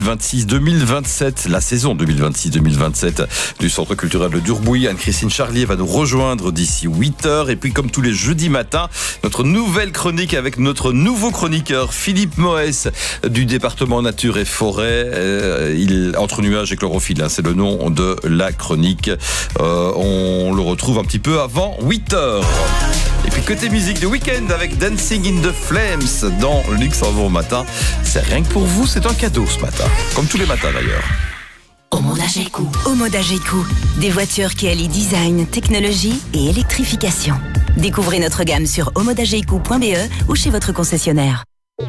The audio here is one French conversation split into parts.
2026-2027, la saison 2026-2027 du Centre culturel de Durbouy. Anne-Christine Charlier va nous rejoindre d'ici 8h. Et puis, comme tous les jeudis matins, notre nouvelle chronique avec notre nouveau chroniqueur, Philippe Moès, du département Nature et Forêt. Il entre nuages et chlorophylle, c'est le nom de la chronique. On le retrouve un petit peu avant 8h. Et puis côté musique, The Weeknd avec Dancing in the Flames dans Luxembourg Matin. C'est rien que pour vous, c'est un cadeau ce matin. Comme tous les matins d'ailleurs. Omoda Geco, des voitures qui allient design, technologie et électrification. Découvrez notre gamme sur omodageco.be ou chez votre concessionnaire.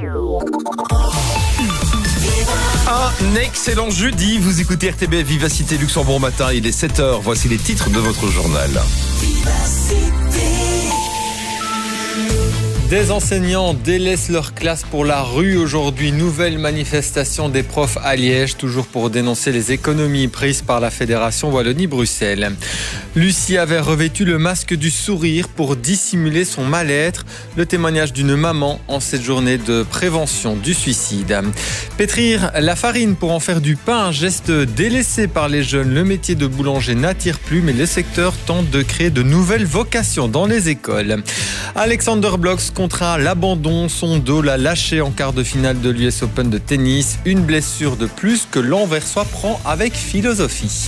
Un excellent jeudi, vous écoutez RTBF Vivacité Luxembourg Matin, il est 7h, voici les titres de votre journal. Des enseignants délaissent leur classe pour la rue aujourd'hui. Nouvelle manifestation des profs à Liège, toujours pour dénoncer les économies prises par la Fédération Wallonie-Bruxelles. Lucie avait revêtu le masque du sourire pour dissimuler son mal-être. Le témoignage d'une maman en cette journée de prévention du suicide. Pétrir la farine pour en faire du pain, un geste délaissé par les jeunes. Le métier de boulanger n'attire plus, mais le secteur tente de créer de nouvelles vocations dans les écoles. Alexander Blocks contraint l'abandon, son dos l'a lâché en quart de finale de l'US Open de tennis. Une blessure de plus que l'Anversois prend avec philosophie.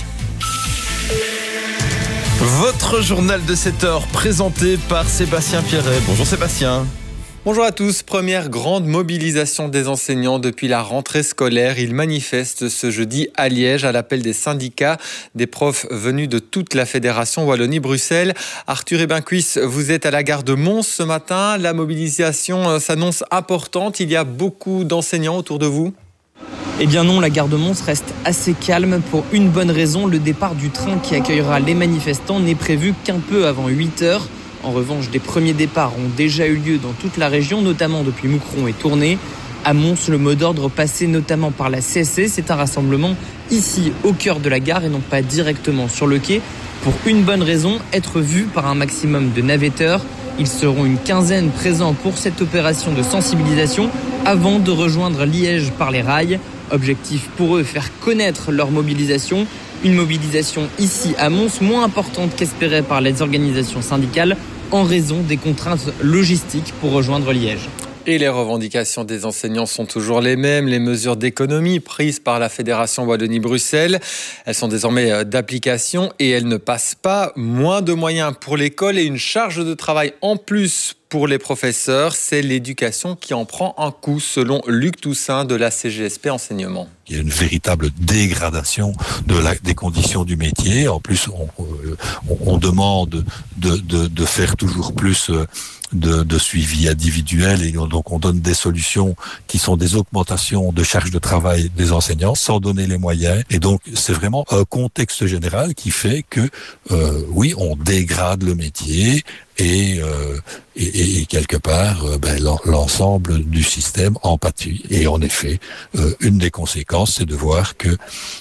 Votre journal de 7h présenté par Sébastien Pierret. Bonjour Sébastien. Bonjour à tous. Première grande mobilisation des enseignants depuis la rentrée scolaire. Ils manifestent ce jeudi à Liège à l'appel des syndicats, des profs venus de toute la Fédération Wallonie-Bruxelles. Arthur Ebincuis, vous êtes à la gare de Mons ce matin. La mobilisation s'annonce importante. Il y a beaucoup d'enseignants autour de vous ? Eh bien non, la gare de Mons reste assez calme pour une bonne raison. Le départ du train qui accueillera les manifestants n'est prévu qu'un peu avant 8h. En revanche, des premiers départs ont déjà eu lieu dans toute la région, notamment depuis Moucron et Tournai. À Mons, le mot d'ordre passé notamment par la CSC, c'est un rassemblement ici au cœur de la gare et non pas directement sur le quai. Pour une bonne raison, être vus par un maximum de navetteurs. Ils seront une quinzaine présents pour cette opération de sensibilisation avant de rejoindre Liège par les rails. Objectif pour eux, faire connaître leur mobilisation. Une mobilisation ici à Mons moins importante qu'espérée par les organisations syndicales en raison des contraintes logistiques pour rejoindre Liège. Et les revendications des enseignants sont toujours les mêmes. Les mesures d'économie prises par la Fédération Wallonie-Bruxelles, elles sont désormais d'application et elles ne passent pas. Moins de moyens pour l'école et une charge de travail en plus pour les professeurs. C'est l'éducation qui en prend un coup, selon Luc Toussaint de la CGSP Enseignement. Il y a une véritable dégradation des conditions du métier. En plus, on demande de faire toujours plus de suivi individuel et donc on donne des solutions qui sont des augmentations de charge de travail des enseignants sans donner les moyens. Et donc, c'est vraiment un contexte général qui fait que, oui, on dégrade le métier et quelque part, l'ensemble du système en pâtit. Et en effet, une des conséquences, c'est de voir que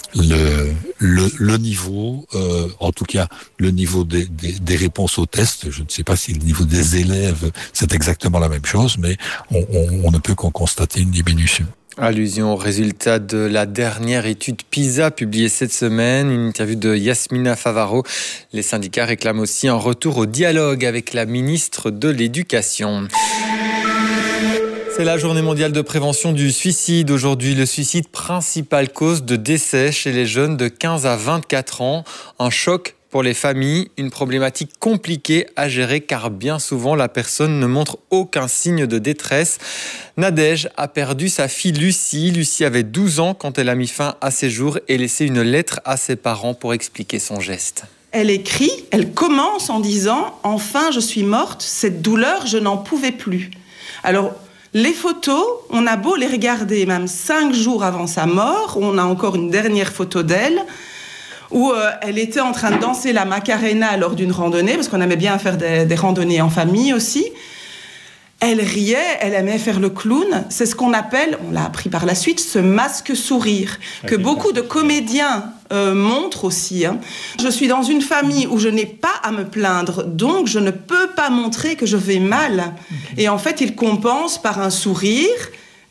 le niveau, en tout cas le niveau des réponses aux tests, je ne sais pas si le niveau des élèves, c'est exactement la même chose, mais on ne peut qu'en constater une diminution. Allusion aux résultats de la dernière étude PISA publiée cette semaine, une interview de Yasmina Favaro. Les syndicats réclament aussi un retour au dialogue avec la ministre de l'Éducation. C'est la journée mondiale de prévention du suicide. Aujourd'hui, le suicide, principale cause de décès chez les jeunes de 15 à 24 ans. Un choc pour les familles, une problématique compliquée à gérer car bien souvent la personne ne montre aucun signe de détresse. Nadège a perdu sa fille Lucie. Lucie avait 12 ans quand elle a mis fin à ses jours et laissé une lettre à ses parents pour expliquer son geste. Elle écrit, elle commence en disant « Enfin, je suis morte, cette douleur, je n'en pouvais plus ». Alors, les photos, on a beau les regarder, même 5 jours avant sa mort, on a encore une dernière photo d'elle, où elle était en train de danser la Macarena lors d'une randonnée, parce qu'on aimait bien faire des randonnées en famille aussi. Elle riait, elle aimait faire le clown. C'est ce qu'on appelle, on l'a appris par la suite, ce masque sourire, que beaucoup de comédiens montrent aussi. Je suis dans une famille où je n'ai pas à me plaindre, donc je ne peux pas montrer que je vais mal. Et en fait, il compense par un sourire,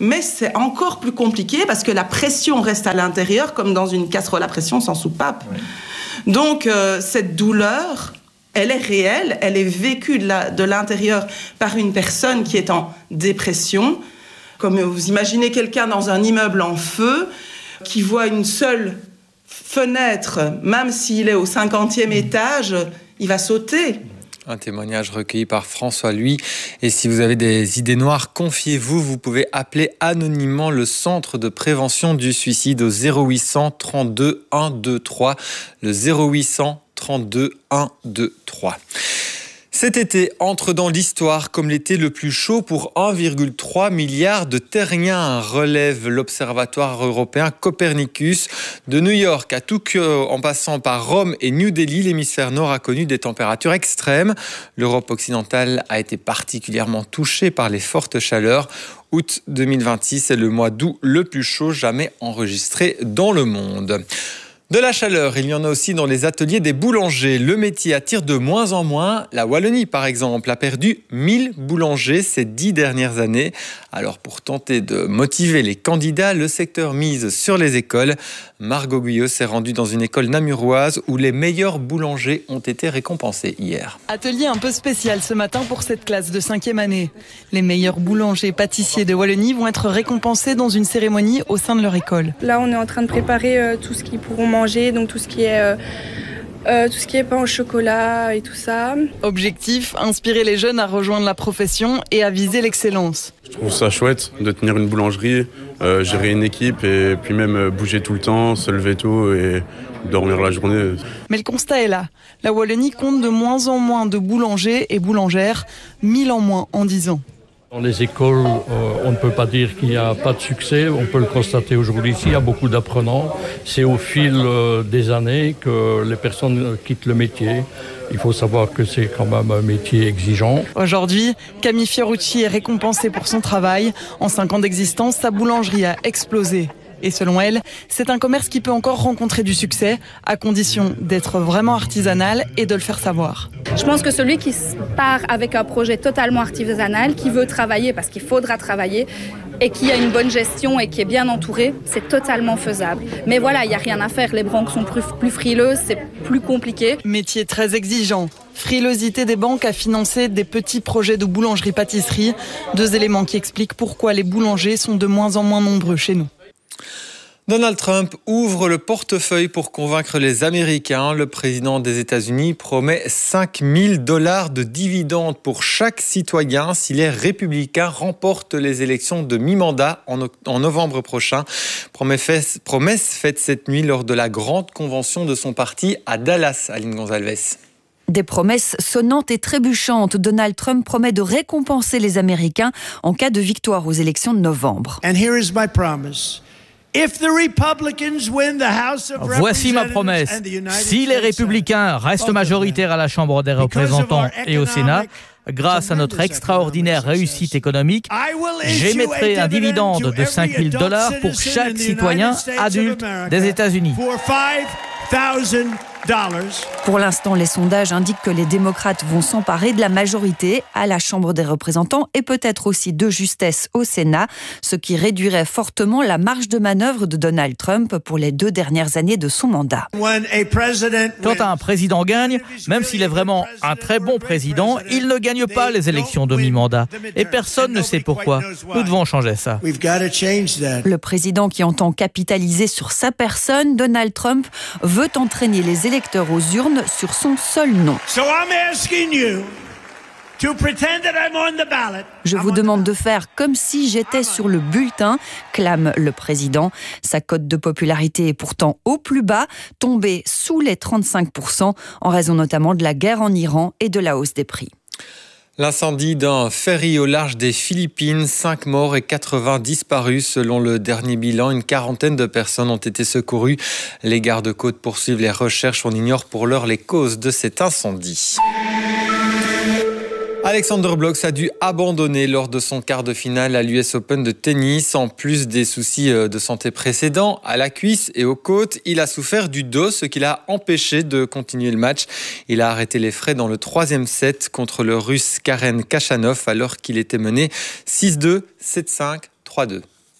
mais c'est encore plus compliqué parce que la pression reste à l'intérieur, comme dans une casserole à pression sans soupape. Oui. Donc, cette douleur, elle est réelle, elle est vécue de l'intérieur par une personne qui est en dépression. Comme vous imaginez quelqu'un dans un immeuble en feu, qui voit une seule fenêtre, même s'il est au 50e étage, il va sauter. Un témoignage recueilli par François Louis. Et si vous avez des idées noires, confiez-vous. Vous pouvez appeler anonymement le centre de prévention du suicide au 0800 32 123. Le 0800 32 123. Cet été entre dans l'histoire comme l'été le plus chaud pour 1,3 milliard de terriens, relève l'Observatoire européen Copernicus. De New York à Tokyo, en passant par Rome et New Delhi, l'hémisphère nord a connu des températures extrêmes. L'Europe occidentale a été particulièrement touchée par les fortes chaleurs. Août 2026 est le mois d'août le plus chaud jamais enregistré dans le monde. De la chaleur, il y en a aussi dans les ateliers des boulangers. Le métier attire de moins en moins. La Wallonie, par exemple, a perdu 1000 boulangers ces 10 dernières années. Alors, pour tenter de motiver les candidats, le secteur mise sur les écoles. Margot Guyot s'est rendue dans une école namuroise où les meilleurs boulangers ont été récompensés hier. Atelier un peu spécial ce matin pour cette classe de 5e année. Les meilleurs boulangers et pâtissiers de Wallonie vont être récompensés dans une cérémonie au sein de leur école. Là, on est en train de préparer tout ce qu'ils pourront manger, donc tout ce qui est pain au chocolat et tout ça. Objectif, inspirer les jeunes à rejoindre la profession et à viser l'excellence. Je trouve ça chouette de tenir une boulangerie, gérer une équipe et puis même bouger tout le temps, se lever tôt et dormir la journée. Mais le constat est là. La Wallonie compte de moins en moins de boulangers et boulangères, 1000 en moins en 10 ans. Dans les écoles, on ne peut pas dire qu'il n'y a pas de succès. On peut le constater aujourd'hui ici. Il y a beaucoup d'apprenants. C'est au fil des années que les personnes quittent le métier. Il faut savoir que c'est quand même un métier exigeant. Aujourd'hui, Camille Fiorucci est récompensée pour son travail. En 5 ans d'existence, sa boulangerie a explosé. Et selon elle, c'est un commerce qui peut encore rencontrer du succès, à condition d'être vraiment artisanal et de le faire savoir. Je pense que celui qui part avec un projet totalement artisanal, qui veut travailler parce qu'il faudra travailler, et qui a une bonne gestion et qui est bien entouré, c'est totalement faisable. Mais voilà, il n'y a rien à faire. Les banques sont plus frileuses, c'est plus compliqué. Métier très exigeant. Frilosité des banques à financer des petits projets de boulangerie-pâtisserie. 2 éléments qui expliquent pourquoi les boulangers sont de moins en moins nombreux chez nous. Donald Trump ouvre le portefeuille pour convaincre les Américains. Le président des États-Unis promet $5 000 de dividendes pour chaque citoyen si les républicains remportent les élections de mi-mandat en novembre prochain. Promesse faite cette nuit lors de la grande convention de son parti à Dallas, Aline Gonzalez. Des promesses sonnantes et trébuchantes. Donald Trump promet de récompenser les Américains en cas de victoire aux élections de novembre. And here is my promise. Voici ma promesse. Si les républicains restent majoritaires à la Chambre des représentants et au Sénat, grâce à notre extraordinaire réussite économique, j'émettrai un dividende de $5 000 pour chaque citoyen adulte des États-Unis. Pour l'instant, les sondages indiquent que les démocrates vont s'emparer de la majorité à la Chambre des représentants et peut-être aussi de justesse au Sénat, ce qui réduirait fortement la marge de manœuvre de Donald Trump pour les 2 dernières années de son mandat. Quand un président gagne, même s'il est vraiment un très bon président, il ne gagne pas les élections de mi-mandat. Et personne ne sait pourquoi. Nous devons changer ça. Le président qui entend capitaliser sur sa personne, Donald Trump, veut entraîner les électeurs aux urnes sur son seul nom. Je vous demande de faire comme si j'étais sur le bulletin, clame le président. Sa cote de popularité est pourtant au plus bas, tombée sous les 35%, en raison notamment de la guerre en Iran et de la hausse des prix. L'incendie d'un ferry au large des Philippines, 5 morts et 80 disparus. Selon le dernier bilan, une quarantaine de personnes ont été secourues. Les gardes-côtes poursuivent les recherches. On ignore pour l'heure les causes de cet incendie. Alexander Blok a dû abandonner lors de son quart de finale à l'US Open de tennis. En plus des soucis de santé précédents, à la cuisse et aux côtes, il a souffert du dos, ce qui l'a empêché de continuer le match. Il a arrêté les frais dans le 3e set contre le Russe Karen Khachanov alors qu'il était mené 6-2, 7-5, 3-2.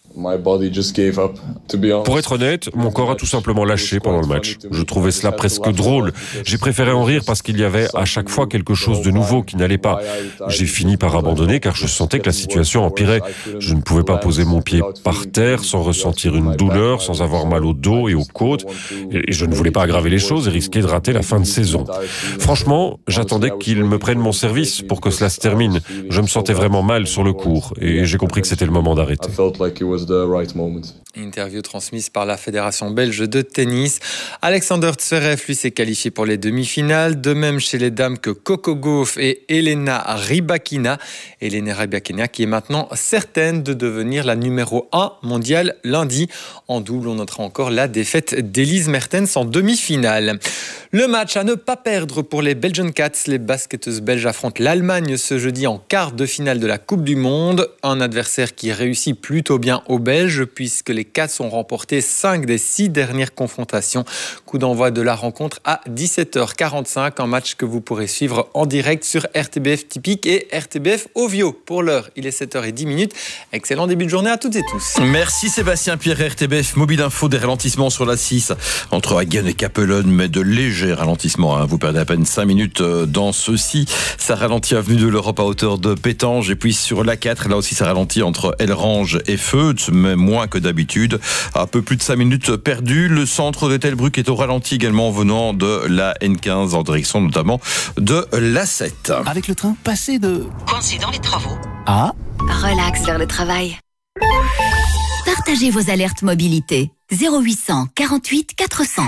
Pour être honnête, mon corps a tout simplement lâché pendant le match. Je trouvais cela presque drôle. J'ai préféré en rire parce qu'il y avait à chaque fois quelque chose de nouveau qui n'allait pas. J'ai fini par abandonner car je sentais que la situation empirait. Je ne pouvais pas poser mon pied par terre sans ressentir une douleur, sans avoir mal au dos et aux côtes. Et je ne voulais pas aggraver les choses et risquer de rater la fin de saison. Franchement, j'attendais qu'ils me prennent mon service pour que cela se termine. Je me sentais vraiment mal sur le court et j'ai compris que c'était le moment d'arrêter. Interview transmise par la Fédération belge de tennis. Alexander Zverev, lui, s'est qualifié pour les demi-finales. De même chez les dames que Coco Gauff et Elena Rybakina. Elena Rybakina qui est maintenant certaine de devenir la numéro 1 mondiale lundi. En double, on notera encore la défaite d'Elise Mertens en demi-finale. Le match à ne pas perdre pour les Belgian Cats. Les basketteuses belges affrontent l'Allemagne ce jeudi en quart de finale de la Coupe du Monde. Un adversaire qui réussit plutôt bien aux Belges puisque les Cats ont remporté 5 des 6 dernières confrontations. Coup d'envoi de la rencontre à 17h45. Un match que vous pourrez suivre en direct sur RTBF Typique et RTBF Ovio. Pour l'heure, il est 7h10. Excellent début de journée à toutes et tous. Merci Sébastien Pierre. RTBF Mobile Info, des ralentissements sur la 6 entre Hagen et Capelone, mais de légers ralentissements. Vous perdez à peine 5 minutes dans ceux-ci. Ça ralentit avenue de l'Europe à hauteur de Pétange. Et puis sur la 4, là aussi ça ralentit entre Elrange et Feut, mais moins que d'habitude. Un peu plus de 5 minutes perdues. Le centre de Telbruck est au ralenti également venant de la N15 en direction notamment de l'A7. Avec le train, passez de coincé dans les travaux à relax vers le travail. Partagez vos alertes mobilité. 0800 48 400.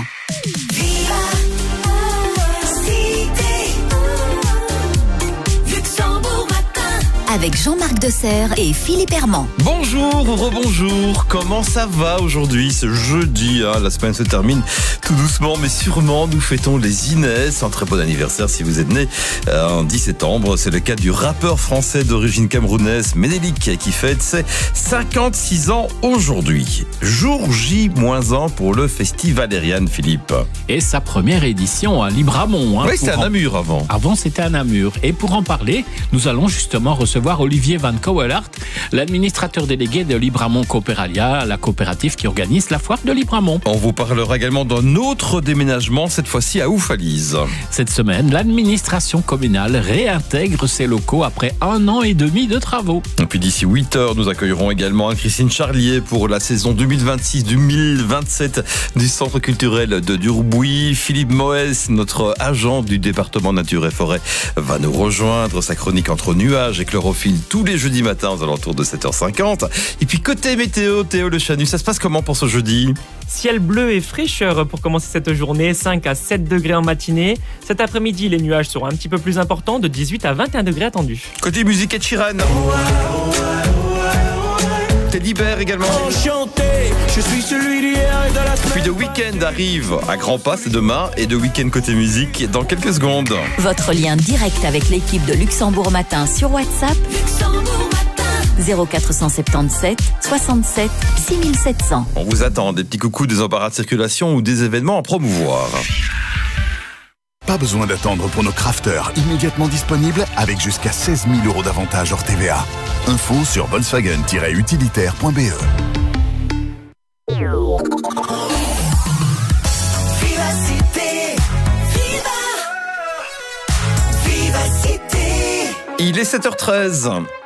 Avec Jean-Marc Desserre et Philippe Herman. Bonjour, rebonjour, comment ça va aujourd'hui, ce jeudi, la semaine se termine tout doucement mais sûrement. Nous fêtons les Inès, un très bon anniversaire si vous êtes né en 10 septembre. C'est le cas du rappeur français d'origine camerounaise Ménélique qui fête ses 56 ans aujourd'hui. Jour J-1 pour le Festival Valériane, Philippe. Et sa première édition à Libramont. Oui, c'était à Namur avant. Avant, c'était à Namur. Et pour en parler, nous allons justement recevoir Olivier Van Kouwelaert, l'administrateur délégué de Libramont Coopéralia, la coopérative qui organise la foire de Libramont. On vous parlera également d'un autre déménagement, cette fois-ci à Oufalise. Cette semaine, l'administration communale réintègre ses locaux après 1 an et demi de travaux. Et puis d'ici 8h, nous accueillerons également Christine Charlier pour la saison 2026-2027 du Centre culturel de Durbouy. Philippe Moès, notre agent du département Nature et Forêt, va nous rejoindre. Sa chronique Entre nuages et chlorophylle tous les jeudis matins aux alentours de 7h50. Et puis côté météo, Théo Le Chanu, ça se passe comment pour ce jeudi ? Ciel bleu et fraîcheur pour commencer cette journée, 5 à 7 degrés en matinée. Cet après-midi, les nuages seront un petit peu plus importants, de 18 à 21 degrés attendus. Côté musique, Ed Sheeran. Teddy Bear également. Enchanté, je suis celui d'hier et de la semaine. Puis The Weeknd arrive à grands pas, c'est demain, et The Weeknd côté musique dans quelques secondes. Votre lien direct avec l'équipe de Luxembourg Matin sur WhatsApp. Luxembourg Matin 0477 67 6700. On vous attend, des petits coucous, des embarras de circulation ou des événements à promouvoir. Pas besoin d'attendre pour nos crafters, immédiatement disponibles avec jusqu'à 16 000 € d'avantages hors TVA. Info sur volkswagen-utilitaire.be. Il est 7h13.